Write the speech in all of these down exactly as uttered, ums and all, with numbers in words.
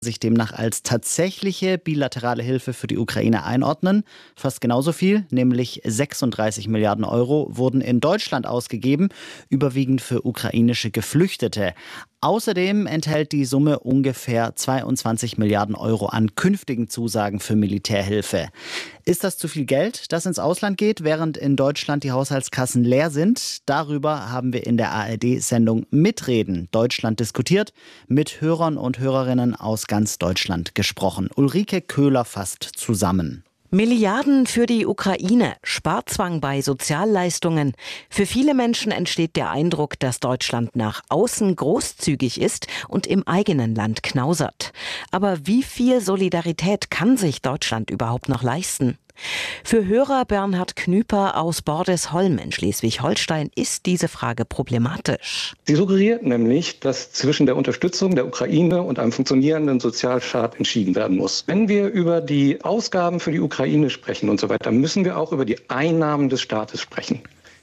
sich demnach als tatsächliche bilaterale Hilfe für die Ukraine einordnen. Fast genauso viel, nämlich sechsunddreißig Milliarden Euro, wurden in Deutschland ausgegeben, überwiegend für ukrainische Geflüchtete. Außerdem enthält die Summe ungefähr zweiundzwanzig Milliarden Euro an künftigen Zusagen für Militärhilfe. Ist das zu viel Geld, das ins Ausland geht, während in Deutschland die Haushaltskassen leer sind? Darüber haben wir in der A R D-Sendung Mitreden Deutschland diskutiert, mit Hörern und Hörerinnen aus ganz Deutschland gesprochen. Ulrike Köhler fasst zusammen. Milliarden für die Ukraine, Sparzwang bei Sozialleistungen. Für viele Menschen entsteht der Eindruck, dass Deutschland nach außen großzügig ist und im eigenen Land knausert. Aber wie viel Solidarität kann sich Deutschland überhaupt noch leisten? Für Hörer Bernhard Knüper aus Bordesholm in Schleswig-Holstein ist diese Frage problematisch. Sie suggeriert nämlich, dass zwischen der Unterstützung der Ukraine und einem funktionierenden Sozialstaat entschieden werden muss. Wenn wir über die Ausgaben für die Ukraine sprechen und so weiter, müssen wir auch über die Einnahmen des Staates sprechen.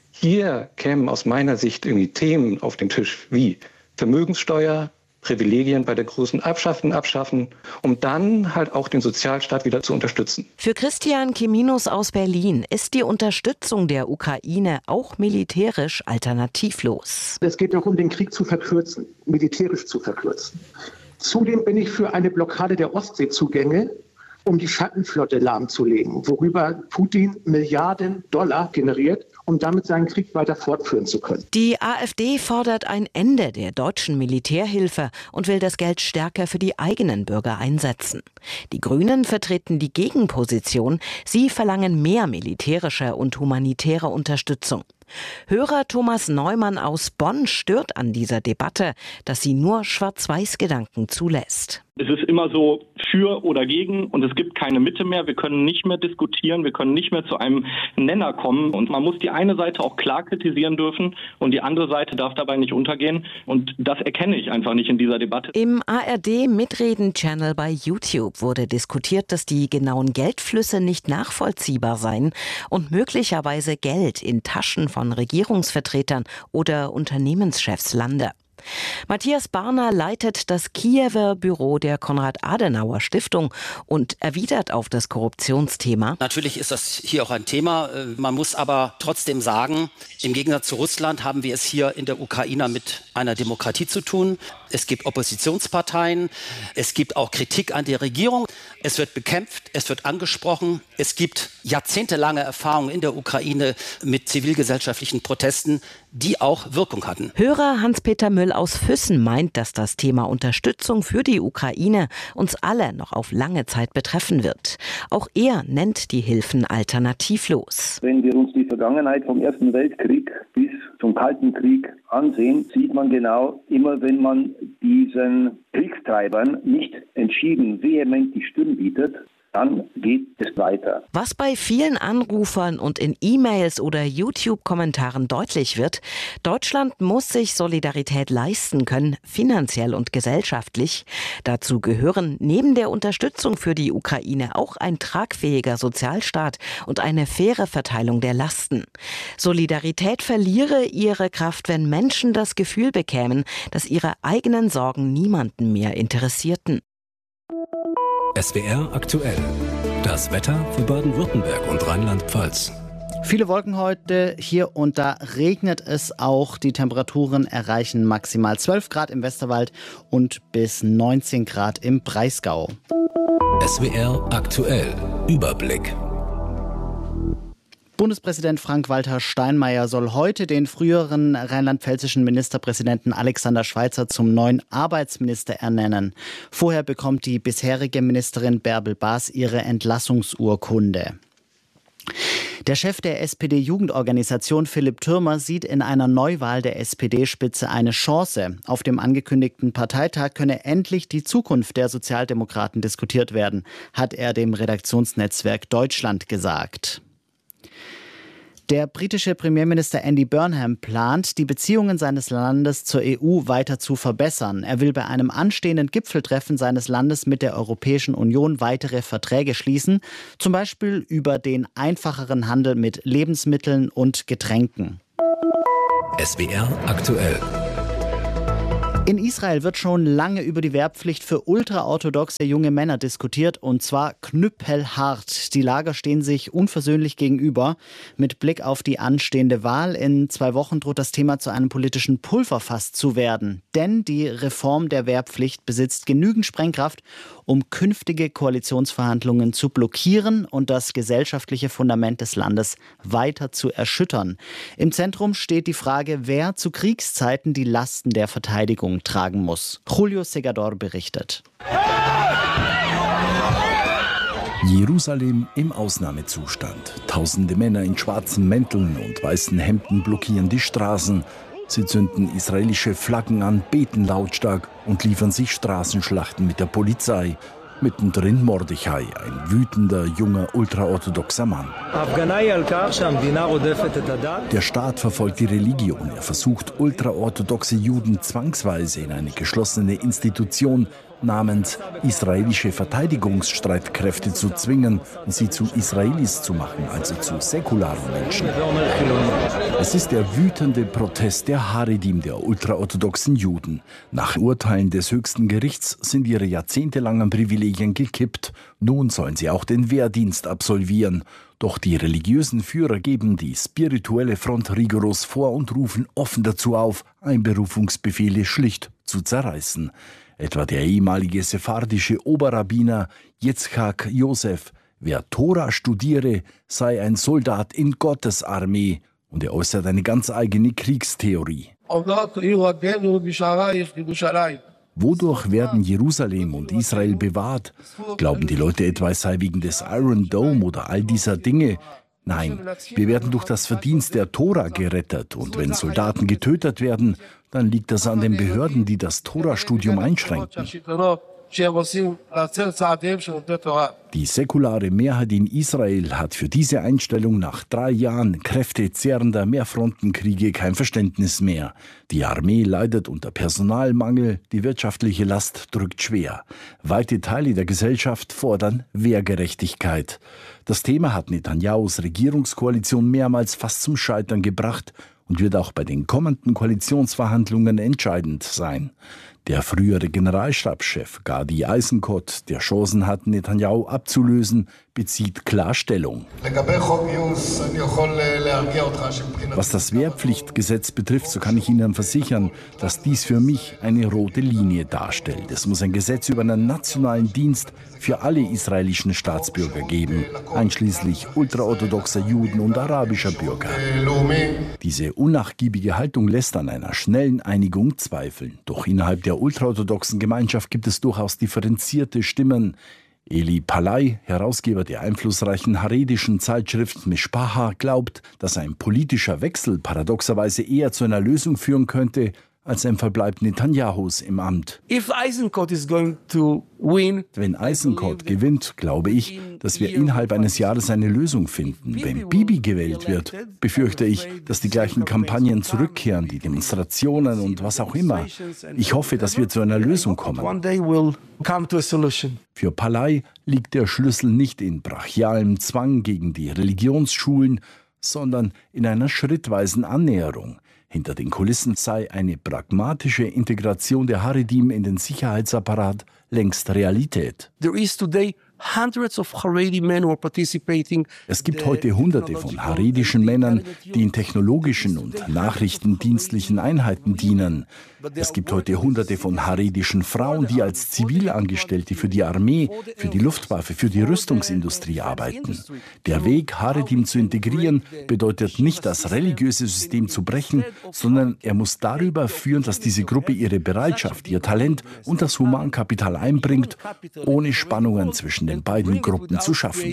Hier kämen aus meiner Sicht irgendwie Themen auf den Tisch wie Vermögenssteuer, Privilegien bei der großen Abschaffen, abschaffen, um dann halt auch den Sozialstaat wieder zu unterstützen. Für Christian Kiminus aus Berlin ist die Unterstützung der Ukraine auch militärisch alternativlos. Es geht darum, den Krieg zu verkürzen, militärisch zu verkürzen. Zudem bin ich für eine Blockade der Ostseezugänge, um die Schattenflotte lahmzulegen, worüber Putin Milliarden Dollar generiert, um damit seinen Krieg weiter fortführen zu können. Die AfD fordert ein Ende der deutschen Militärhilfe und will das Geld stärker für die eigenen Bürger einsetzen. Die Grünen vertreten die Gegenposition. Sie verlangen mehr militärische und humanitäre Unterstützung. Hörer Thomas Neumann aus Bonn stört an dieser Debatte, dass sie nur Schwarz-Weiß-Gedanken zulässt. Es ist immer so für oder gegen und es gibt keine Mitte mehr. Wir können nicht mehr diskutieren, wir können nicht mehr zu einem Nenner kommen. Und man muss die eine Seite auch klar kritisieren dürfen und die andere Seite darf dabei nicht untergehen. Und das erkenne ich einfach nicht in dieser Debatte. Im A R D-Mitreden-Channel bei YouTube wurde diskutiert, dass die genauen Geldflüsse nicht nachvollziehbar seien und möglicherweise Geld in Taschen von Regierungsvertretern oder Unternehmenschefs lande. Matthias Barner leitet das Kiewer Büro der Konrad-Adenauer-Stiftung und erwidert auf das Korruptionsthema. Natürlich ist das hier auch ein Thema. Man muss aber trotzdem sagen, im Gegensatz zu Russland haben wir es hier in der Ukraine mit einer Demokratie zu tun. Es gibt Oppositionsparteien, es gibt auch Kritik an der Regierung. Es wird bekämpft, es wird angesprochen. Es gibt jahrzehntelange Erfahrungen in der Ukraine mit zivilgesellschaftlichen Protesten, die auch Wirkung hatten. Hörer Hans-Peter Müll aus Füssen meint, dass das Thema Unterstützung für die Ukraine uns alle noch auf lange Zeit betreffen wird. Auch er nennt die Hilfen alternativlos. Wenn wir uns die Vergangenheit vom Ersten Weltkrieg bis zum Kalten Krieg ansehen, sieht man genau, immer wenn man diesen Kriegstreibern nicht entschieden vehement die Stirn bietet, dann geht es weiter. Was bei vielen Anrufern und in E-Mails oder YouTube-Kommentaren deutlich wird: Deutschland muss sich Solidarität leisten können, finanziell und gesellschaftlich. Dazu gehören neben der Unterstützung für die Ukraine auch ein tragfähiger Sozialstaat und eine faire Verteilung der Lasten. Solidarität verliere ihre Kraft, wenn Menschen das Gefühl bekämen, dass ihre eigenen Sorgen niemanden mehr interessierten. S W R aktuell. Das Wetter für Baden-Württemberg und Rheinland-Pfalz. Viele Wolken heute, hier und da regnet es auch. Die Temperaturen erreichen maximal zwölf Grad im Westerwald und bis neunzehn Grad im Breisgau. S W R aktuell. Überblick. Bundespräsident Frank-Walter Steinmeier soll heute den früheren rheinland-pfälzischen Ministerpräsidenten Alexander Schweitzer zum neuen Arbeitsminister ernennen. Vorher bekommt die bisherige Ministerin Bärbel Baas ihre Entlassungsurkunde. Der Chef der S P D-Jugendorganisation Philipp Thürmer sieht in einer Neuwahl der S P D-Spitze eine Chance. Auf dem angekündigten Parteitag könne endlich die Zukunft der Sozialdemokraten diskutiert werden, hat er dem Redaktionsnetzwerk Deutschland gesagt. Der britische Premierminister Andy Burnham plant, die Beziehungen seines Landes zur E U weiter zu verbessern. Er will bei einem anstehenden Gipfeltreffen seines Landes mit der Europäischen Union weitere Verträge schließen, zum Beispiel über den einfacheren Handel mit Lebensmitteln und Getränken. S W R aktuell. In Israel wird schon lange über die Wehrpflicht für ultraorthodoxe junge Männer diskutiert, und zwar knüppelhart. Die Lager stehen sich unversöhnlich gegenüber. Mit Blick auf die anstehende Wahl in zwei Wochen droht das Thema zu einem politischen Pulverfass zu werden. Denn die Reform der Wehrpflicht besitzt genügend Sprengkraft, um künftige Koalitionsverhandlungen zu blockieren und das gesellschaftliche Fundament des Landes weiter zu erschüttern. Im Zentrum steht die Frage, wer zu Kriegszeiten die Lasten der Verteidigung tragen muss. Julio Segador berichtet. Jerusalem im Ausnahmezustand. Tausende Männer in schwarzen Mänteln und weißen Hemden blockieren die Straßen. Sie zünden israelische Flaggen an, beten lautstark und liefern sich Straßenschlachten mit der Polizei. Mittendrin Mordechai, ein wütender, junger, ultraorthodoxer Mann. Der Staat verfolgt die Religion. Er versucht, ultraorthodoxe Juden zwangsweise in eine geschlossene Institution namens israelische Verteidigungsstreitkräfte zu zwingen und sie zu Israelis zu machen, also zu säkularen Menschen. Es ist der wütende Protest der Haredim, der ultraorthodoxen Juden. Nach Urteilen des höchsten Gerichts sind ihre jahrzehntelangen Privilegien gekippt. Nun sollen sie auch den Wehrdienst absolvieren. Doch die religiösen Führer geben die spirituelle Front rigoros vor und rufen offen dazu auf, Einberufungsbefehle schlicht zu zerreißen. Etwa der ehemalige sephardische Oberrabbiner Yitzchak Yosef. Wer Tora studiere, sei ein Soldat in Gottes Armee. Und er äußert eine ganz eigene Kriegstheorie. Wodurch werden Jerusalem und Israel bewahrt? Glauben die Leute etwa, es sei wegen des Iron Dome oder all dieser Dinge? Nein, wir werden durch das Verdienst der Tora gerettet. Und wenn Soldaten getötet werden, dann liegt das an den Behörden, die das Tora-Studium einschränken. Die säkulare Mehrheit in Israel hat für diese Einstellung nach drei Jahren kräftezehrender Mehrfrontenkriege kein Verständnis mehr. Die Armee leidet unter Personalmangel, die wirtschaftliche Last drückt schwer. Weite Teile der Gesellschaft fordern Wehrgerechtigkeit. Das Thema hat Netanyahus Regierungskoalition mehrmals fast zum Scheitern gebracht und wird auch bei den kommenden Koalitionsverhandlungen entscheidend sein. Der frühere Generalstabschef Gadi Eisenkot, der Chancen hat, Netanyahu abzulösen, bezieht klar Stellung. Was das Wehrpflichtgesetz betrifft, so kann ich Ihnen versichern, dass dies für mich eine rote Linie darstellt. Es muss ein Gesetz über einen nationalen Dienst für alle israelischen Staatsbürger geben, einschließlich ultraorthodoxer Juden und arabischer Bürger. Diese unnachgiebige Haltung lässt an einer schnellen Einigung zweifeln. Doch innerhalb der ultraorthodoxen Gemeinschaft gibt es durchaus differenzierte Stimmen. Eli Palai, Herausgeber der einflussreichen haredischen Zeitschrift Mishpacha, glaubt, dass ein politischer Wechsel paradoxerweise eher zu einer Lösung führen könnte, als ein Verbleib Netanyahus im Amt. If Eisenkot is going to win, Wenn Eisenkot gewinnt, glaube ich, dass wir innerhalb eines Jahres eine Lösung finden. Wenn Bibi gewählt wird, befürchte ich, dass die gleichen Kampagnen zurückkehren, die Demonstrationen und was auch immer. Ich hoffe, dass wir zu einer Lösung kommen. one day we'll come to a solution. Für Palai liegt der Schlüssel nicht in brachialem Zwang gegen die Religionsschulen, sondern in einer schrittweisen Annäherung. Hinter den Kulissen sei eine pragmatische Integration der Haredim in den Sicherheitsapparat längst Realität. There is today hundreds of Haredi men who are participating. Es gibt heute Hunderte von haredischen Männern, die in technologischen und nachrichtendienstlichen Einheiten dienen. Es gibt heute Hunderte von haredischen Frauen, die als Zivilangestellte für die Armee, für die Luftwaffe, für die Rüstungsindustrie arbeiten. Der Weg, Haredim zu integrieren, bedeutet nicht, das religiöse System zu brechen, sondern er muss darüber führen, dass diese Gruppe ihre Bereitschaft, ihr Talent und das Humankapital einbringt, ohne Spannungen zwischen den beiden Gruppen zu schaffen.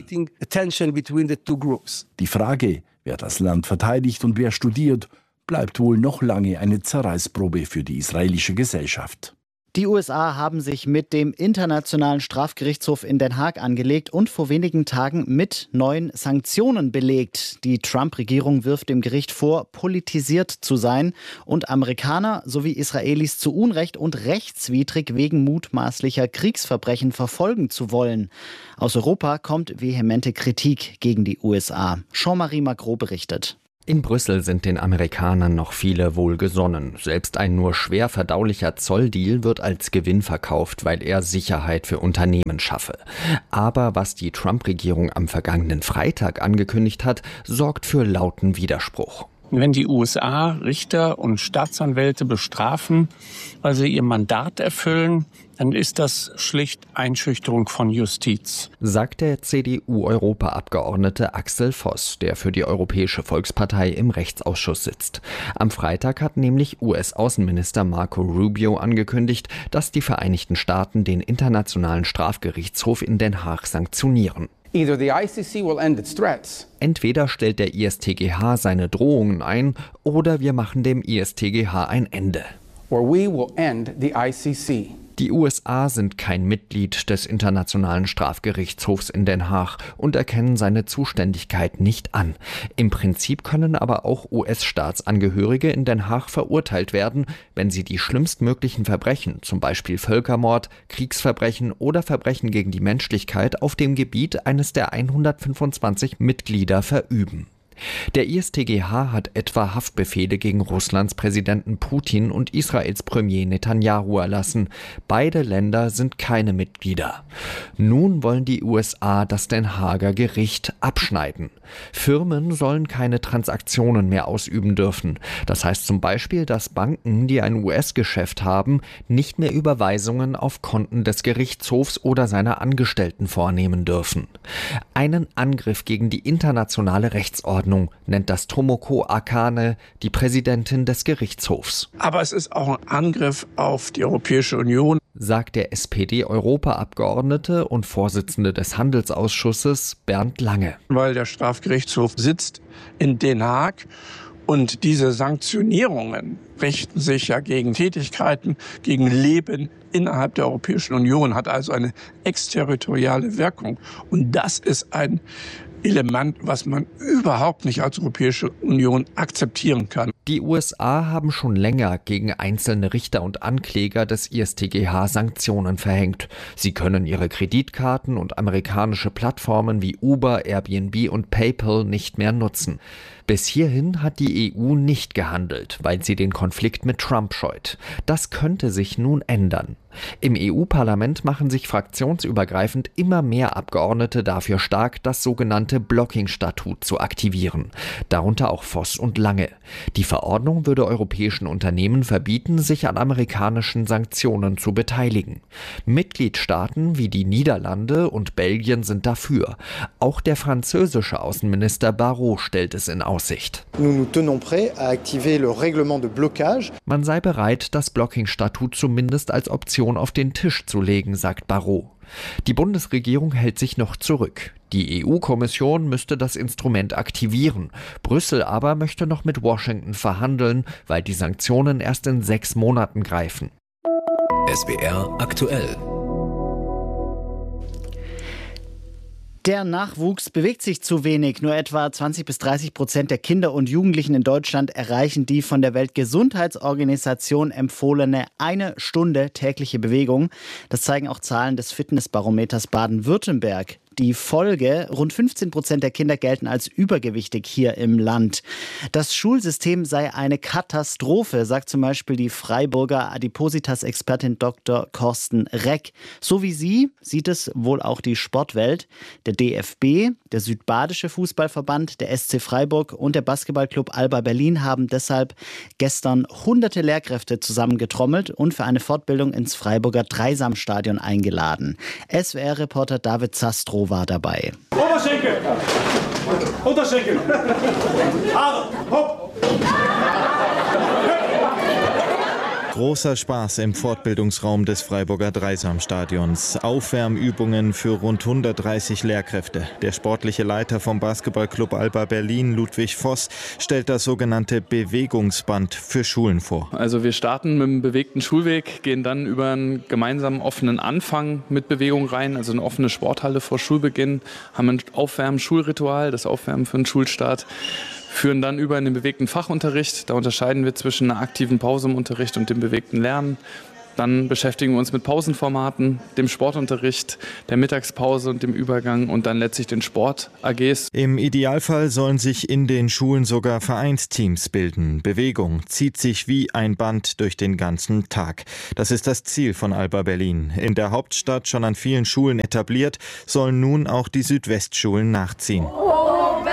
Die Frage, wer das Land verteidigt und wer studiert, bleibt wohl noch lange eine Zerreißprobe für die israelische Gesellschaft. Die U S A haben sich mit dem Internationalen Strafgerichtshof in Den Haag angelegt und vor wenigen Tagen mit neuen Sanktionen belegt. Die Trump-Regierung wirft dem Gericht vor, politisiert zu sein und Amerikaner sowie Israelis zu Unrecht und rechtswidrig wegen mutmaßlicher Kriegsverbrechen verfolgen zu wollen. Aus Europa kommt vehemente Kritik gegen die U S A. Jean-Marie Magro berichtet. In Brüssel sind den Amerikanern noch viele wohlgesonnen. Selbst ein nur schwer verdaulicher Zolldeal wird als Gewinn verkauft, weil er Sicherheit für Unternehmen schaffe. Aber was die Trump-Regierung am vergangenen Freitag angekündigt hat, sorgt für lauten Widerspruch. Wenn die U S A Richter und Staatsanwälte bestrafen, weil sie ihr Mandat erfüllen, dann ist das schlicht Einschüchterung von Justiz, sagt der C D U-Europaabgeordnete Axel Voss, der für die Europäische Volkspartei im Rechtsausschuss sitzt. Am Freitag hat nämlich U S-Außenminister Marco Rubio angekündigt, dass die Vereinigten Staaten den Internationalen Strafgerichtshof in Den Haag sanktionieren. Either the I C C will end its threats. Entweder stellt der I S T G H seine Drohungen ein, oder wir machen dem I S T G H ein Ende. Or we will end the I C C. Die U S A sind kein Mitglied des Internationalen Strafgerichtshofs in Den Haag und erkennen seine Zuständigkeit nicht an. Im Prinzip können aber auch U S-Staatsangehörige in Den Haag verurteilt werden, wenn sie die schlimmstmöglichen Verbrechen, zum Beispiel Völkermord, Kriegsverbrechen oder Verbrechen gegen die Menschlichkeit auf dem Gebiet eines der hundertfünfundzwanzig Mitglieder verüben. Der I S T G H hat etwa Haftbefehle gegen Russlands Präsidenten Putin und Israels Premier Netanyahu erlassen. Beide Länder sind keine Mitglieder. Nun wollen die U S A das Den Haager Gericht abschneiden. Firmen sollen keine Transaktionen mehr ausüben dürfen. Das heißt zum Beispiel, dass Banken, die ein U S-Geschäft haben, nicht mehr Überweisungen auf Konten des Gerichtshofs oder seiner Angestellten vornehmen dürfen. Einen Angriff gegen die internationale Rechtsordnung nennt das Tomoko Akane, die Präsidentin des Gerichtshofs. Aber es ist auch ein Angriff auf die Europäische Union, sagt der S P D-Europaabgeordnete und Vorsitzende des Handelsausschusses Bernd Lange. Weil der Strafgerichtshof sitzt in Den Haag. Und diese Sanktionierungen richten sich ja gegen Tätigkeiten, gegen Leben innerhalb der Europäischen Union, hat also eine exterritoriale Wirkung. Und das ist ein Element, was man überhaupt nicht als Europäische Union akzeptieren kann. Die U S A haben schon länger gegen einzelne Richter und Ankläger des I S T G H Sanktionen verhängt. Sie können ihre Kreditkarten und amerikanische Plattformen wie Uber, Airbnb und PayPal nicht mehr nutzen. Bis hierhin hat die E U nicht gehandelt, weil sie den Konflikt mit Trump scheut. Das könnte sich nun ändern. Im E U-Parlament machen sich fraktionsübergreifend immer mehr Abgeordnete dafür stark, das sogenannte Blocking-Statut zu aktivieren. Darunter auch Voss und Lange. Die Verordnung würde europäischen Unternehmen verbieten, sich an amerikanischen Sanktionen zu beteiligen. Mitgliedstaaten wie die Niederlande und Belgien sind dafür. Auch der französische Außenminister Barrot stellt es in Aussicht. Man sei bereit, das Blocking-Statut zumindest als Option auf den Tisch zu legen, sagt Barrot. Die Bundesregierung hält sich noch zurück. Die E U-Kommission müsste das Instrument aktivieren. Brüssel aber möchte noch mit Washington verhandeln, weil die Sanktionen erst in sechs Monaten greifen. S W R aktuell. Der Nachwuchs bewegt sich zu wenig. Nur etwa zwanzig bis dreißig Prozent der Kinder und Jugendlichen in Deutschland erreichen die von der Weltgesundheitsorganisation empfohlene eine Stunde tägliche Bewegung. Das zeigen auch Zahlen des Fitnessbarometers Baden-Württemberg. Die Folge: Rund fünfzehn Prozent der Kinder gelten als übergewichtig hier im Land. Das Schulsystem sei eine Katastrophe, sagt zum Beispiel die Freiburger Adipositas-Expertin Doktor Korsten Reck. So wie sie sieht es wohl auch die Sportwelt. Der D F B, der Südbadische Fußballverband, der S C Freiburg und der Basketballclub Alba Berlin haben deshalb gestern hunderte Lehrkräfte zusammengetrommelt und für eine Fortbildung ins Freiburger Dreisamstadion eingeladen. S W R-Reporter David Zastro war dabei. Oberschenkel! Unterschenkel! Haare! Hopp! Großer Spaß im Fortbildungsraum des Freiburger Dreisamstadions. Aufwärmübungen für rund hundertdreißig Lehrkräfte. Der sportliche Leiter vom Basketballclub Alba Berlin, Ludwig Voss, stellt das sogenannte Bewegungsband für Schulen vor. Also wir starten mit einem bewegten Schulweg, gehen dann über einen gemeinsamen offenen Anfang mit Bewegung rein, also eine offene Sporthalle vor Schulbeginn, haben ein Aufwärmen-Schulritual, das Aufwärmen für den Schulstart. Führen dann über in den bewegten Fachunterricht. Da unterscheiden wir zwischen einer aktiven Pause im Unterricht und dem bewegten Lernen. Dann beschäftigen wir uns mit Pausenformaten, dem Sportunterricht, der Mittagspause und dem Übergang und dann letztlich den Sport-A Gs. Im Idealfall sollen sich in den Schulen sogar Vereinsteams bilden. Bewegung zieht sich wie ein Band durch den ganzen Tag. Das ist das Ziel von Alba Berlin. In der Hauptstadt schon an vielen Schulen etabliert, sollen nun auch die Südwestschulen nachziehen. Oben,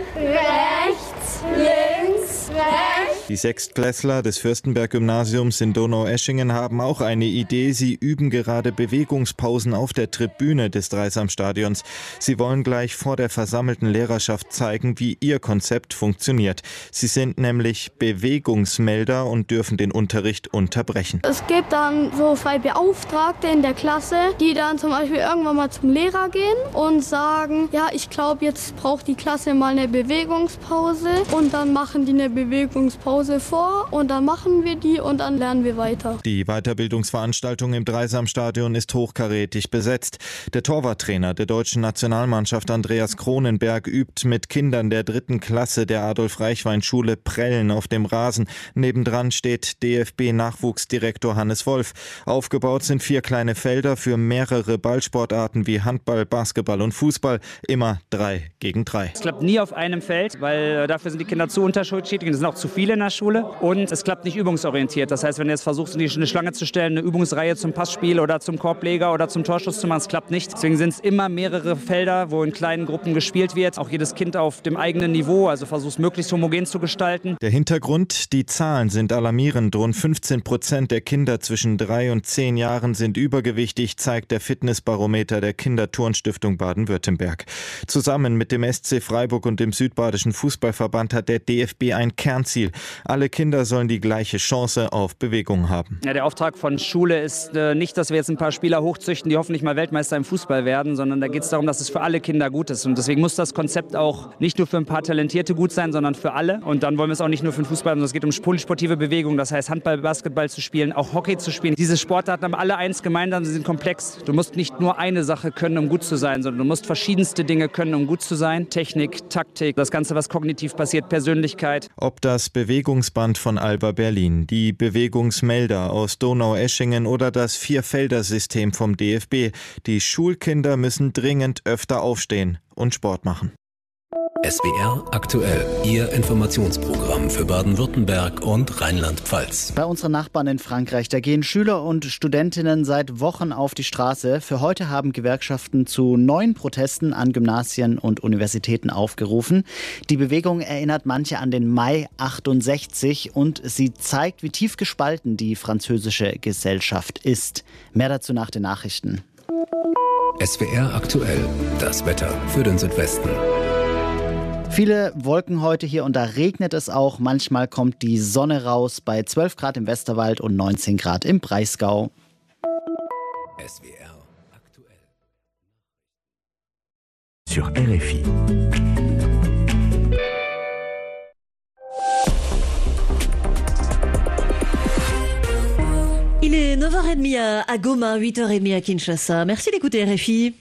rechts, links, rechts. Die Sechstklässler des Fürstenberg-Gymnasiums in Donaueschingen haben auch eine Idee. Sie üben gerade Bewegungspausen auf der Tribüne des Dreisamstadions. Sie wollen gleich vor der versammelten Lehrerschaft zeigen, wie ihr Konzept funktioniert. Sie sind nämlich Bewegungsmelder und dürfen den Unterricht unterbrechen. Es gibt dann so zwei Beauftragte in der Klasse, die dann zum Beispiel irgendwann mal zum Lehrer gehen und sagen, ja, ich glaube, jetzt braucht die Klasse mal eine Bewegungspause, und dann machen die eine Bewegungspause vor und dann machen wir die und dann lernen wir weiter. Die Weiterbildungsveranstaltung im Dreisamstadion ist hochkarätig besetzt. Der Torwarttrainer der deutschen Nationalmannschaft Andreas Kronenberg übt mit Kindern der dritten Klasse der Adolf-Reichwein-Schule Prellen auf dem Rasen. Nebendran steht D F B-Nachwuchsdirektor Hannes Wolf. Aufgebaut sind vier kleine Felder für mehrere Ballsportarten wie Handball, Basketball und Fußball. Immer drei gegen drei. Es klappt nie auf einem Feld, weil dafür sind die Kinder zu unterschiedlich. Es sind auch zu viele in der Schule und es klappt nicht übungsorientiert. Das heißt, wenn du jetzt versuchst, eine Schlange zu stellen, eine Übungsreihe zum Passspiel oder zum Korbleger oder zum Torschuss zu machen, es klappt nicht. Deswegen sind es immer mehrere Felder, wo in kleinen Gruppen gespielt wird. Auch jedes Kind auf dem eigenen Niveau, also versuchst möglichst homogen zu gestalten. Der Hintergrund, die Zahlen sind alarmierend. Rund fünfzehn Prozent der Kinder zwischen drei und zehn Jahren sind übergewichtig, zeigt der Fitnessbarometer der Kinderturnstiftung Baden-Württemberg. Zusammen mit dem S C Freiburg und dem Südbadischen Fußballverband hat der D F B ein Kernziel. Alle Kinder sollen die gleiche Chance auf Bewegung haben. Ja, der Auftrag von Schule ist äh, nicht, dass wir jetzt ein paar Spieler hochzüchten, die hoffentlich mal Weltmeister im Fußball werden, sondern da geht es darum, dass es für alle Kinder gut ist. Und deswegen muss das Konzept auch nicht nur für ein paar Talentierte gut sein, sondern für alle. Und dann wollen wir es auch nicht nur für den Fußball, sondern es geht um polysportive Bewegung. Das heißt, Handball, Basketball zu spielen, auch Hockey zu spielen. Diese Sportarten haben alle eins gemeinsam, sie sind komplex. Du musst nicht nur eine Sache können, um gut zu sein, sondern du musst verschiedenste Dinge können, um gut zu sein. Technik, Taktik, das Ganze, was kognitiv passiert, Persönlichkeit. Ob das Bewegungsband von Alba Berlin, die Bewegungsmelder aus Donaueschingen oder das Vierfelder-System vom D F B. Die Schulkinder müssen dringend öfter aufstehen und Sport machen. S W R aktuell, Ihr Informationsprogramm für Baden-Württemberg und Rheinland-Pfalz. Bei unseren Nachbarn in Frankreich, da gehen Schüler und Studentinnen seit Wochen auf die Straße. Für heute haben Gewerkschaften zu neuen Protesten an Gymnasien und Universitäten aufgerufen. Die Bewegung erinnert manche an den Mai achtundsechzig und sie zeigt, wie tief gespalten die französische Gesellschaft ist. Mehr dazu nach den Nachrichten. S W R aktuell, das Wetter für den Südwesten. Viele Wolken heute hier und da regnet es auch. Manchmal kommt die Sonne raus bei zwölf Grad im Westerwald und neunzehn Grad im Breisgau. S W R aktuell. Sur R F I. Il est neuf heures trente à Goma, huit heures trente à Kinshasa. Merci d'écouter R F I.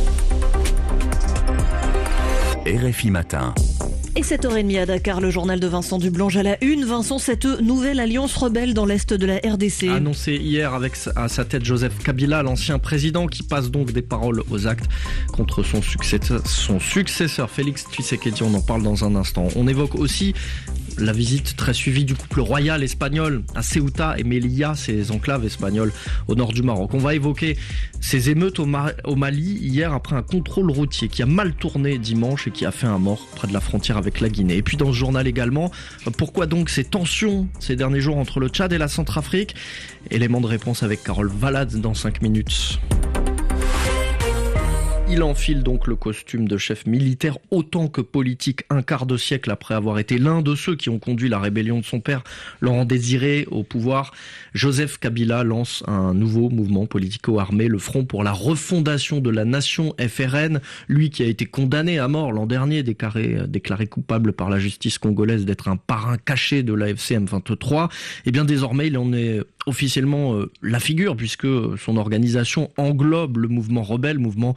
R F I Matin. Et sept heures trente à Dakar, le journal de Vincent Dublange à la une. Vincent, cette nouvelle alliance rebelle dans l'est de la R D C. Annoncé hier avec à sa tête Joseph Kabila, l'ancien président, qui passe donc des paroles aux actes contre son successeur, son successeur Félix Tshisekedi. On en parle dans un instant. On évoque aussi la visite très suivie du couple royal espagnol à Ceuta et Melilla, ces enclaves espagnoles au nord du Maroc. On va évoquer ces émeutes au, Mar- au Mali hier après un contrôle routier qui a mal tourné dimanche et qui a fait un mort près de la frontière avec la Guinée. Et puis dans ce journal également, pourquoi donc ces tensions ces derniers jours entre le Tchad et la Centrafrique? Élément de réponse avec Carole Valade dans cinq minutes. Il enfile donc le costume de chef militaire autant que politique un quart de siècle après avoir été l'un de ceux qui ont conduit la rébellion de son père, Laurent Désiré, au pouvoir. Joseph Kabila lance un nouveau mouvement politico-armé, le Front pour la refondation de la nation F R N. Lui qui a été condamné à mort l'an dernier, déclaré, déclaré coupable par la justice congolaise d'être un parrain caché de l'A F C M vingt-trois. Et bien désormais il en est officiellement euh, la figure puisque son organisation englobe le mouvement rebelle, mouvement qui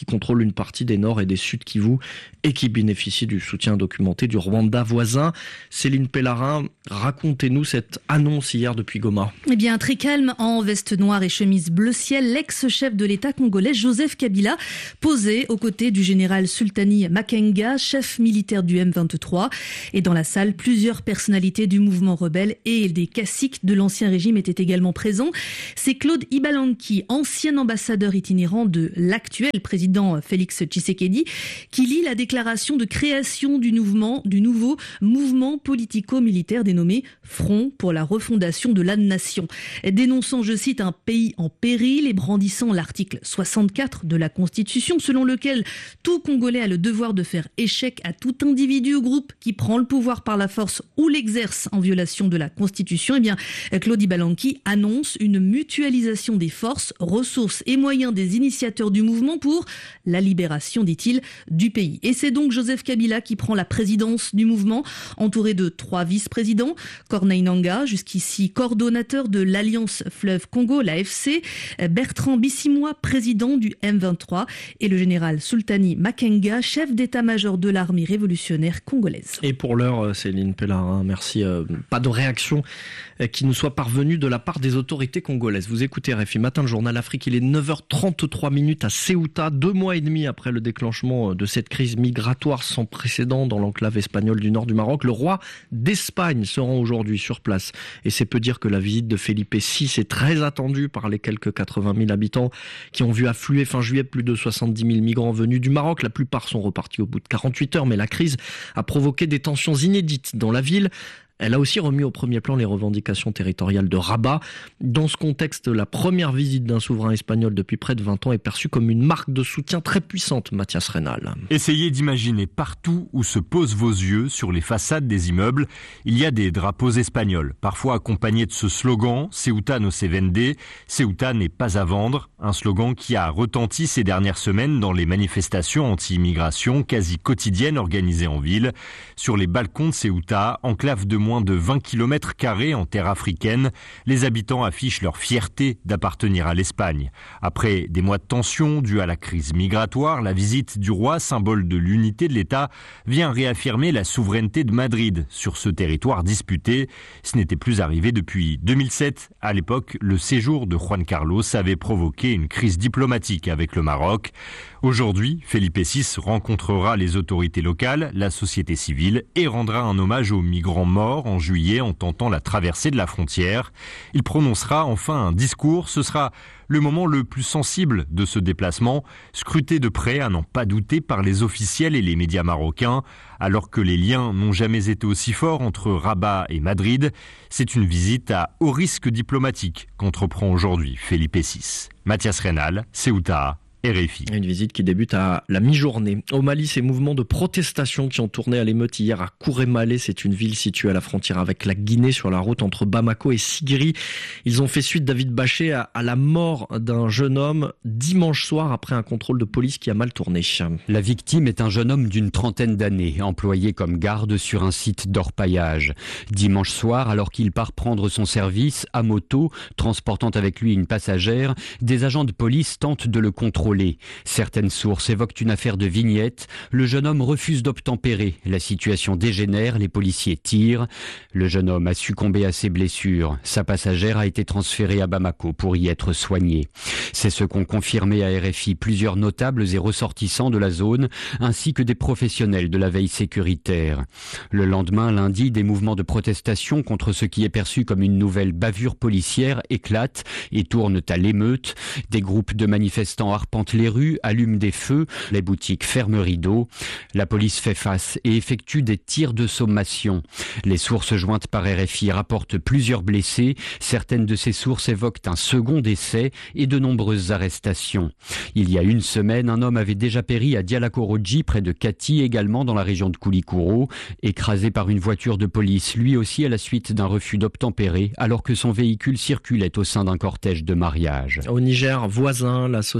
contrôle une partie des Nord et des Sud Kivu et qui bénéficie du soutien documenté du Rwanda voisin. Céline Pellarin, racontez-nous cette annonce hier depuis Goma. Eh bien, très calme, en veste noire et chemise bleu ciel, l'ex-chef de l'État congolais Joseph Kabila posé aux côtés du général Sultani Makenga, chef militaire du M vingt-trois. Et dans la salle, plusieurs personnalités du mouvement rebelle et des caciques de l'ancien régime étaient également présents. C'est Claude Ibalanki, ancien ambassadeur itinérant de l'actuel président Félix Tshisekedi, qui lit la déclaration de création du mouvement, du nouveau mouvement politico-militaire dénommé Front pour la refondation de la nation. Dénonçant, je cite, un pays en péril et brandissant l'article soixante-quatre de la Constitution, selon lequel tout Congolais a le devoir de faire échec à tout individu ou groupe qui prend le pouvoir par la force ou l'exerce en violation de la Constitution. Eh bien, Claude Ibalanki annonce une mutualisation des forces, ressources et moyens des initiateurs du mouvement pour la libération, dit-il, du pays. Et c'est donc Joseph Kabila qui prend la présidence du mouvement, entouré de trois vice-présidents. Corneille Nangaa, jusqu'ici coordonnateur de l'Alliance Fleuve Congo, l'A F C, Bertrand Bisimwa, président du M vingt-trois, et le général Sultani Makenga, chef d'état-major de l'armée révolutionnaire congolaise. Et pour l'heure, Céline Pellarin, merci. Euh, pas de réaction euh, qui nous soit parvenue de la part des autorités congolaises. Vous écoutez R F I Matin, le journal Afrique, il est neuf heures trente-trois minutes à Ceuta, deux mois et demi après le déclenchement de cette crise migratoire sans précédent dans l'enclave espagnole du nord du Maroc. Le roi d'Espagne se rend aujourd'hui sur place et c'est peu dire que la visite de Felipe six est très attendue par les quelques quatre-vingt mille habitants qui ont vu affluer fin juillet plus de soixante-dix mille migrants venus du Maroc. La plupart sont repartis au bout de quarante-huit heures, mais la crise a provoqué des tensions inédites dans la ville. Elle a aussi remis au premier plan les revendications territoriales de Rabat. Dans ce contexte, la première visite d'un souverain espagnol depuis près de vingt ans est perçue comme une marque de soutien très puissante, Mathias Reynal. Essayez d'imaginer partout où se posent vos yeux, sur les façades des immeubles, il y a des drapeaux espagnols, parfois accompagnés de ce slogan « Ceuta no se vende », « Ceuta n'est pas à vendre », un slogan qui a retenti ces dernières semaines dans les manifestations anti-immigration quasi quotidiennes organisées en ville. Sur les balcons de Ceuta, enclave de moins de vingt kilomètres carrés en terre africaine, les habitants affichent leur fierté d'appartenir à l'Espagne. Après des mois de tension dus à la crise migratoire, la visite du roi, symbole de l'unité de l'État, vient réaffirmer la souveraineté de Madrid sur ce territoire disputé. Ce n'était plus arrivé depuis deux mille sept. À l'époque, le séjour de Juan Carlos avait provoqué une crise diplomatique avec le Maroc. Aujourd'hui, Felipe six rencontrera les autorités locales, la société civile et rendra un hommage aux migrants morts en juillet en tentant la traversée de la frontière. Il prononcera enfin un discours. Ce sera le moment le plus sensible de ce déplacement, scruté de près à n'en pas douter par les officiels et les médias marocains. Alors que les liens n'ont jamais été aussi forts entre Rabat et Madrid, c'est une visite à haut risque diplomatique qu'entreprend aujourd'hui Felipe six. Mathias Reynal, Ceuta, R F I. Une visite qui débute à la mi-journée. Au Mali, ces mouvements de protestation qui ont tourné à l'émeute hier à Kourémalé, c'est une ville située à la frontière avec la Guinée sur la route entre Bamako et Sigiri. Ils ont fait suite, David Bachet, à, à la mort d'un jeune homme dimanche soir après un contrôle de police qui a mal tourné. La victime est un jeune homme d'une trentaine d'années, employé comme garde sur un site d'orpaillage. Dimanche soir, alors qu'il part prendre son service à moto, transportant avec lui une passagère, des agents de police tentent de le contrôler. Certaines sources évoquent une affaire de vignette. Le jeune homme refuse d'obtempérer. La situation dégénère, les policiers tirent. Le jeune homme a succombé à ses blessures. Sa passagère a été transférée à Bamako pour y être soignée. C'est ce qu'ont confirmé à R F I plusieurs notables et ressortissants de la zone, ainsi que des professionnels de la veille sécuritaire. Le lendemain, lundi, des mouvements de protestation contre ce qui est perçu comme une nouvelle bavure policière éclatent et tournent à l'émeute. Des groupes de manifestants arpentent les rues, allument des feux, les boutiques ferment rideau. La police fait face et effectue des tirs de sommation. Les sources jointes par R F I rapportent plusieurs blessés. Certaines de ces sources évoquent un second décès et de nombreuses arrestations. Il y a une semaine, un homme avait déjà péri à Dialakorodji, près de Kati, également dans la région de Koulikoro, écrasé par une voiture de police, lui aussi à la suite d'un refus d'obtempérer, alors que son véhicule circulait au sein d'un cortège de mariage. Au Niger voisin, la Société des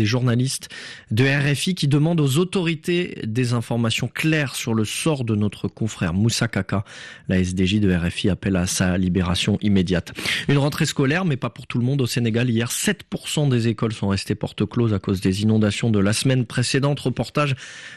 journalistes de R F I qui demandent aux autorités des informations claires sur le sort de notre confrère Moussa Kaka. La S D J de R F I appelle à sa libération immédiate. Une rentrée scolaire, mais pas pour tout le monde au Sénégal. Hier, sept pour cent des écoles sont restées porte close à cause des inondations de la semaine précédente. Reportage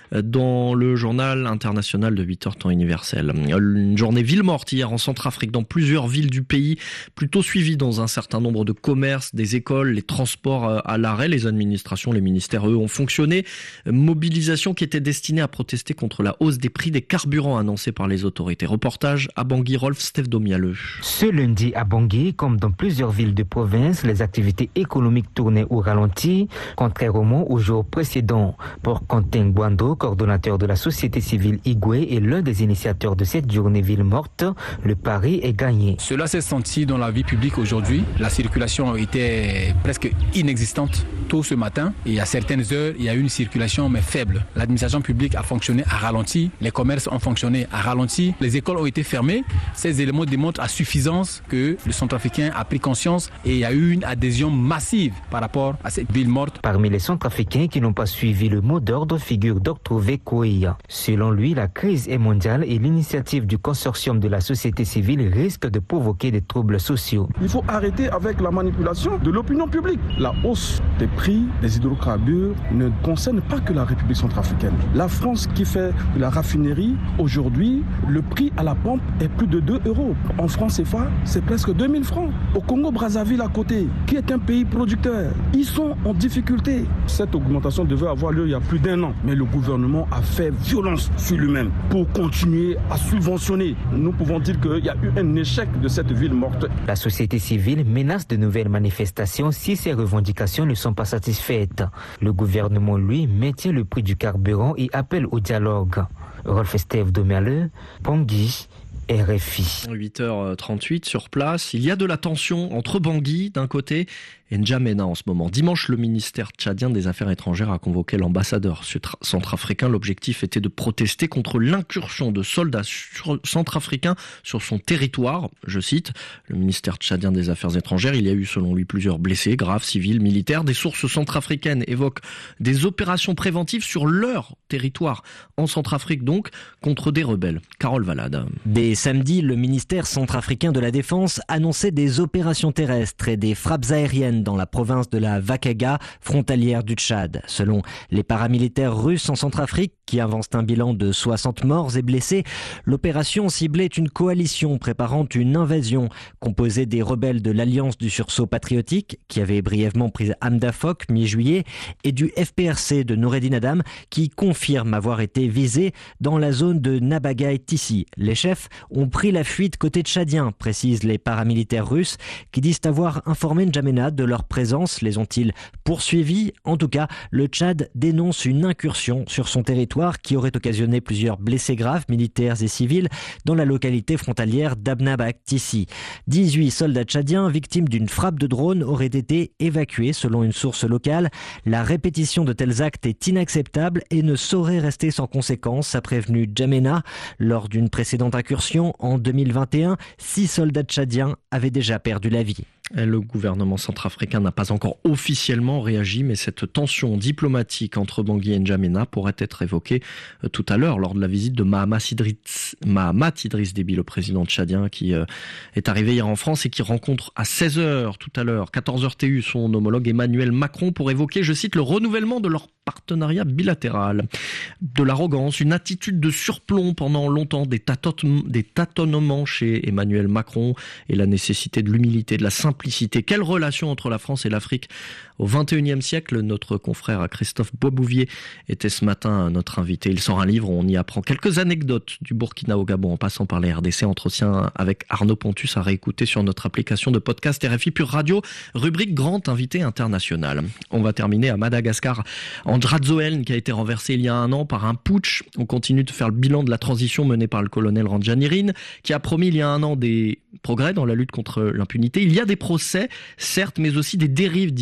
dans le journal international de huit heures temps universel. Une journée ville morte hier en Centrafrique dans plusieurs villes du pays, plutôt suivie dans un certain nombre de commerces, des écoles, les transports à l'arrêt. Les administrations, les ministères, eux, ont fonctionné. Mobilisation qui était destinée à protester contre la hausse des prix des carburants annoncés par les autorités. Reportage à Bangui, Rolf Stefdomialeux. Ce lundi à Bangui, comme dans plusieurs villes de province, les activités économiques tournaient au ralenti, contrairement aux jours précédents. Pour Quentin Guando, coordonnateur de la société civile Igwe et l'un des initiateurs de cette journée ville morte, le pari est gagné. Cela s'est senti dans la vie publique aujourd'hui. La circulation était presque inexistante tôt ce matin et à certaines heures, il y a eu une circulation mais faible. L'administration publique a fonctionné à ralenti, les commerces ont fonctionné à ralenti, les écoles ont été fermées. Ces éléments démontrent à suffisance que le Centrafricain a pris conscience et il y a eu une adhésion massive par rapport à cette ville morte. Parmi les Centrafricains qui n'ont pas suivi le mot d'ordre figure Docteur Vekoia. Selon lui, la crise est mondiale et l'initiative du consortium de la société civile risque de provoquer des troubles sociaux. Il faut arrêter avec la manipulation de l'opinion publique. La hausse des prix des hydrocarbures ne concerne pas que la République centrafricaine. La France qui fait de la raffinerie, aujourd'hui, le prix à la pompe est plus de deux euros. En francs C F A, c'est presque deux mille francs. Au Congo-Brazzaville à côté, qui est un pays producteur, ils sont en difficulté. Cette augmentation devait avoir lieu il y a plus d'un an, mais le gouvernement a fait violence sur lui-même pour continuer à subventionner. Nous pouvons dire qu'il y a eu un échec de cette ville morte. La société civile menace de nouvelles manifestations si ces revendications ne sont pas satisfaites. Le gouvernement, lui, maintient le prix du carburant et appelle au dialogue. Rolf Stefdomialeux, Bangui, R F I. huit heures trente-huit sur place. Il y a de la tension entre Bangui d'un côté et N'Djamena en ce moment. Dimanche, le ministère tchadien des Affaires étrangères a convoqué l'ambassadeur centrafricain. L'objectif était de protester contre l'incursion de soldats centrafricains sur son territoire. Je cite, le ministère tchadien des Affaires étrangères, il y a eu selon lui plusieurs blessés, graves, civils, militaires. Des sources centrafricaines évoquent des opérations préventives sur leur territoire, en Centrafrique donc, contre des rebelles. Carole Valade. Dès samedi, le ministère centrafricain de la Défense annonçait des opérations terrestres et des frappes aériennes dans la province de la Vakaga, frontalière du Tchad. Selon les paramilitaires russes en Centrafrique, qui avancent un bilan de soixante morts et blessés, l'opération ciblait une coalition préparant une invasion composée des rebelles de l'Alliance du sursaut patriotique, qui avait brièvement pris Amdafok mi-juillet, et du F P R C de Noureddin Adam, qui confirme avoir été visé dans la zone de Nabagaï-Tissi. Les chefs ont pris la fuite côté tchadien, précisent les paramilitaires russes, qui disent avoir informé N'Djamena de leur présence. Les ont-ils poursuivis? En tout cas, le Tchad dénonce une incursion sur son territoire qui aurait occasionné plusieurs blessés graves, militaires et civils, dans la localité frontalière d'Abnabak-Tissi. dix-huit soldats tchadiens victimes d'une frappe de drone auraient été évacués selon une source locale. La répétition de tels actes est inacceptable et ne saurait rester sans conséquence, a prévenu N'Djamena. Lors d'une précédente incursion en deux mille vingt et un, six soldats tchadiens avaient déjà perdu la vie. Le gouvernement centrafricain n'a pas encore officiellement réagi, mais cette tension diplomatique entre Bangui et N'Djamena pourrait être évoquée tout à l'heure lors de la visite de Mahamat Idriss, Mahamat Idriss Déby, le président tchadien, qui est arrivé hier en France et qui rencontre à seize heures tout à l'heure, quatorze heures T U, son homologue Emmanuel Macron pour évoquer, je cite, le renouvellement de leur partenariat bilatéral. De l'arrogance, une attitude de surplomb pendant longtemps, des, tâton- des tâtonnements chez Emmanuel Macron et la nécessité de l'humilité, de la simplicité. Quelle relation entre la France et l'Afrique au vingt et unième siècle? Notre confrère Christophe Boisbouvier était ce matin notre invité. Il sort un livre où on y apprend quelques anecdotes du Burkina au Gabon en passant par les R D C. Entretien avec Arnaud Pontus à réécouter sur notre application de podcast R F I Pure Radio, rubrique Grand Invité International. On va terminer à Madagascar. Andradzoelne, qui a été renversé il y a un an par un putsch. On continue de faire le bilan de la transition menée par le colonel Randjanirine, qui a promis il y a un an des progrès dans la lutte contre l'impunité. Il y a des procès, certes, mais aussi des dérives, disent certains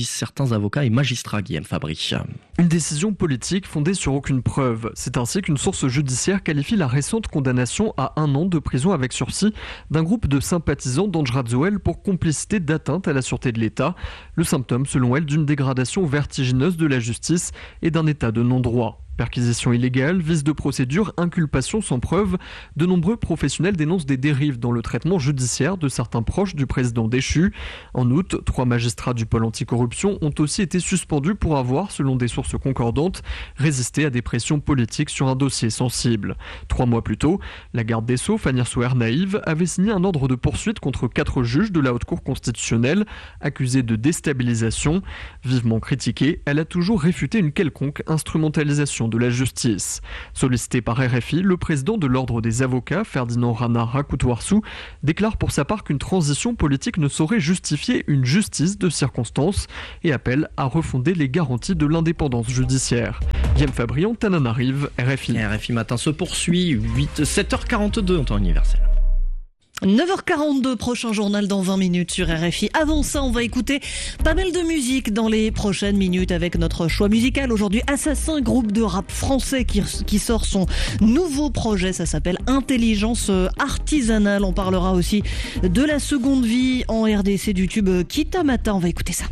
certains avocats et magistrats, Guillaume Fabry. Une décision politique fondée sur aucune preuve. C'est ainsi qu'une source judiciaire qualifie la récente condamnation à un an de prison avec sursis d'un groupe de sympathisants d'Andjradzoel pour complicité d'atteinte à la sûreté de l'État. Le symptôme, selon elle, d'une dégradation vertigineuse de la justice et d'un état de non-droit. Perquisition illégale, vice de procédure, inculpation sans preuve, de nombreux professionnels dénoncent des dérives dans le traitement judiciaire de certains proches du président déchu. En août, trois magistrats du pôle anticorruption ont aussi été suspendus pour avoir, selon des sources concordantes, résisté à des pressions politiques sur un dossier sensible. Trois mois plus tôt, la garde des Sceaux, Fanny Souer Naïve, avait signé un ordre de poursuite contre quatre juges de la Haute Cour constitutionnelle accusés de déstabilisation. Vivement critiquée, elle a toujours réfuté une quelconque instrumentalisation de la justice. Sollicité par R F I, le président de l'Ordre des avocats, Ferdinand Rana Rakoutoirsou, déclare pour sa part qu'une transition politique ne saurait justifier une justice de circonstance et appelle à refonder les garanties de l'indépendance judiciaire. Guillaume Fabrion, Tananarive, R F I. R F I Matin se poursuit, sept heures quarante-deux en temps universel. neuf heures quarante-deux, prochain journal dans vingt minutes sur R F I. Avant ça, on va écouter pas mal de musique dans les prochaines minutes avec notre choix musical. Aujourd'hui, Assassin, groupe de rap français qui, qui sort son nouveau projet. Ça s'appelle Intelligence Artisanale. On parlera aussi de la seconde vie en R D C du tube Kitamata. On va écouter ça.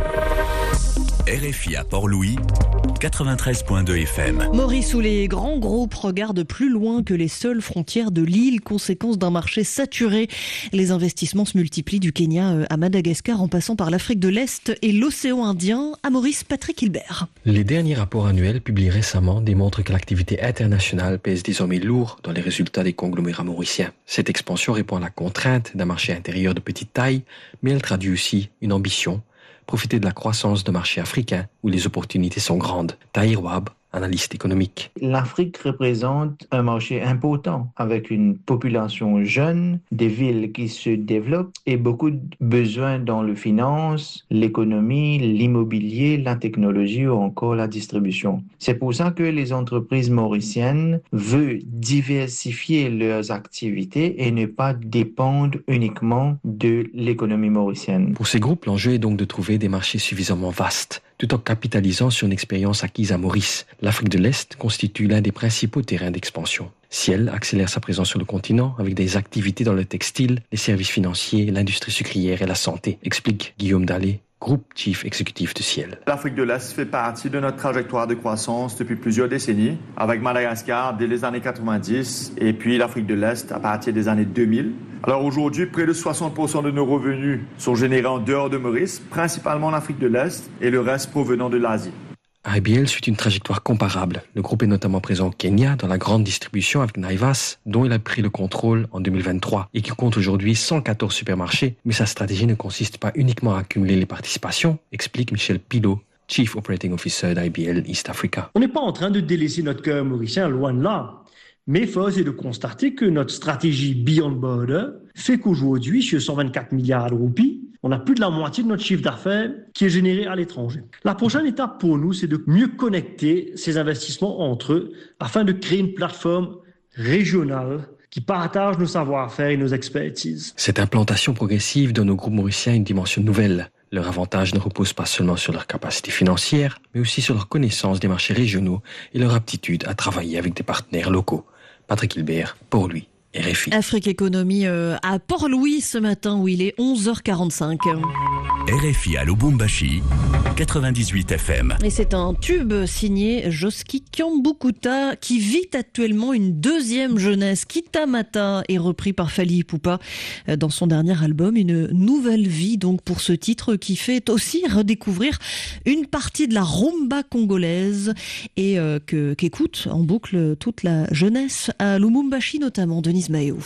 R F I à Port-Louis, quatre-vingt-treize virgule deux F M. Maurice, où les grands groupes regardent plus loin que les seules frontières de l'île, conséquence d'un marché saturé. Les investissements se multiplient du Kenya à Madagascar en passant par l'Afrique de l'Est et l'océan Indien. À Maurice, Patrick Hilbert. Les derniers rapports annuels publiés récemment démontrent que l'activité internationale pèse désormais lourd dans les résultats des conglomérats mauriciens. Cette expansion répond à la contrainte d'un marché intérieur de petite taille, mais elle traduit aussi une ambition: profiter de la croissance de marchés africains où les opportunités sont grandes. Tahir Wahab, analyste économique. L'Afrique représente un marché important avec une population jeune, des villes qui se développent et beaucoup de besoins dans le finance, l'économie, l'immobilier, la technologie ou encore la distribution. C'est pour ça que les entreprises mauriciennes veulent diversifier leurs activités et ne pas dépendre uniquement de l'économie mauricienne. Pour ces groupes, l'enjeu est donc de trouver des marchés suffisamment vastes, tout en capitalisant sur une expérience acquise à Maurice. L'Afrique de l'Est constitue l'un des principaux terrains d'expansion. Ciel accélère sa présence sur le continent avec des activités dans le textile, les services financiers, l'industrie sucrière et la santé, explique Guillaume Dallet, Groupe Chief Exécutif de Ciel. L'Afrique de l'Est fait partie de notre trajectoire de croissance depuis plusieurs décennies, avec Madagascar dès les années quatre-vingt-dix et puis l'Afrique de l'Est à partir des années deux mille. Alors aujourd'hui, près de soixante pour cent de nos revenus sont générés en dehors de Maurice, principalement en Afrique de l'Est et le reste provenant de l'Asie. I B L suit une trajectoire comparable. Le groupe est notamment présent au Kenya dans la grande distribution avec Naivas, dont il a pris le contrôle en deux mille vingt-trois et qui compte aujourd'hui cent quatorze supermarchés. Mais sa stratégie ne consiste pas uniquement à accumuler les participations, explique Michel Pilot, Chief Operating Officer d'I B L East Africa. On n'est pas en train de délaisser notre cœur mauricien, loin de là. Mais force est de constater que notre stratégie Beyond Border fait qu'aujourd'hui, sur cent vingt-quatre milliards de roupies, on a plus de la moitié de notre chiffre d'affaires qui est généré à l'étranger. La prochaine étape pour nous, c'est de mieux connecter ces investissements entre eux afin de créer une plateforme régionale qui partage nos savoir-faire et nos expertises. Cette implantation progressive donne au groupe mauricien une dimension nouvelle. Leur avantage ne repose pas seulement sur leur capacité financière, mais aussi sur leur connaissance des marchés régionaux et leur aptitude à travailler avec des partenaires locaux. Patrick Hilbert, pour lui. R F I. Afrique Économie euh, à Port-Louis ce matin où il est onze heures quarante-cinq. R F I à Lubumbashi, quatre-vingt-dix-huit F M. Et c'est un tube signé Joski Kiambukuta qui vit actuellement une deuxième jeunesse. Kitamata est repris par Fally Ipupa dans son dernier album. Une nouvelle vie donc pour ce titre qui fait aussi redécouvrir une partie de la rumba congolaise et euh, que, qu'écoute en boucle toute la jeunesse à Lubumbashi notamment. Denise Mayo.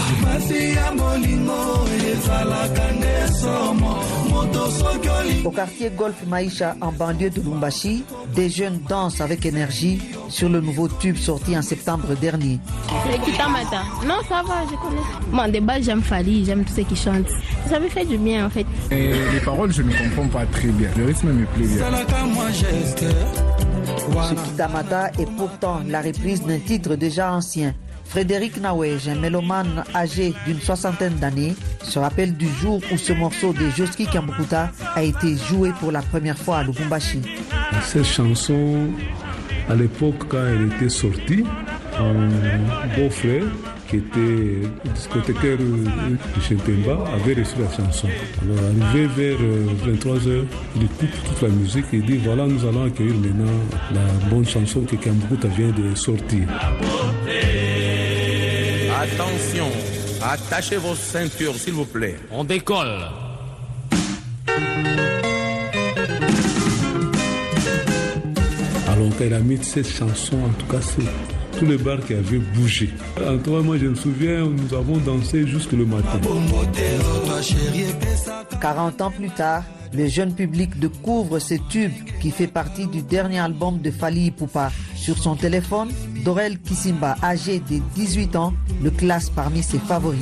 Au quartier Golf Maïcha en banlieue de Lubumbashi, des jeunes dansent avec énergie sur le nouveau tube sorti en septembre dernier. C'est Kitamata. Non, ça va, je connais. Moi, de base, j'aime Fally, j'aime tous ceux qui chantent. Ça me fait du bien en fait. Et les paroles, je ne comprends pas très bien. Le rythme me plaît bien. Ce Kitamata est pourtant la reprise d'un titre déjà ancien. Frédéric Nawej, un mélomane âgé d'une soixantaine d'années, se rappelle du jour où ce morceau de Josky Kiambukuta a été joué pour la première fois à Lubumbashi. Cette chanson, à l'époque quand elle était sortie, mon beau-frère, qui était discothécaire de Chentemba, avait reçu la chanson. Alors arrivé vers vingt-trois heures, il coupe toute la musique et dit voilà, nous allons accueillir maintenant la bonne chanson que Kiambukuta vient de sortir. Attention, attachez vos ceintures s'il vous plaît. On décolle. Alors quand il a mis cette chanson, en tout cas c'est tous les bars qui avaient bougé. En tout cas, moi je me souviens, nous avons dansé jusque le matin. quarante ans plus tard, le jeune public découvre ce tube qui fait partie du dernier album de Fally Ipupa. Sur son téléphone, Dorel Kisimba, âgé de dix-huit ans, le classe parmi ses favoris.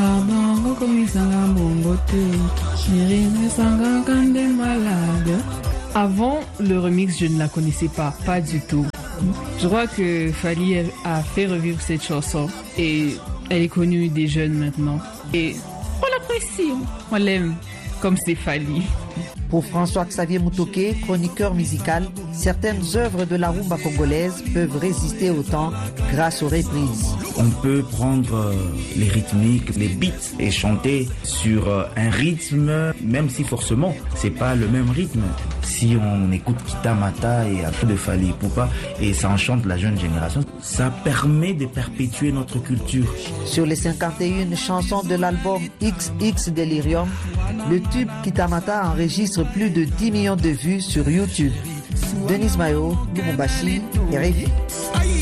Avant le remix, je ne la connaissais pas, pas du tout. Je crois que Fally a fait revivre cette chanson et elle est connue des jeunes maintenant. Et on l'apprécie, on l'aime comme c'est Fally. Pour François-Xavier Mutoke, chroniqueur musical, certaines œuvres de la rumba congolaise peuvent résister au temps grâce aux reprises. On peut prendre les rythmiques, les beats et chanter sur un rythme, même si forcément c'est pas le même rythme. Si on écoute Kitamata et un peu de Fally Ipupa et ça enchante la jeune génération, ça permet de perpétuer notre culture. Sur les cinquante et une chansons de l'album X X Delirium, le tube Kitamata enregistre plus de dix millions de vues sur YouTube. Denis Mayo, Lubumbashi, R F I.